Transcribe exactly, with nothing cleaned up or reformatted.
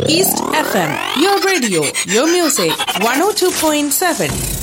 East F M, your radio, your music, one oh two point seven.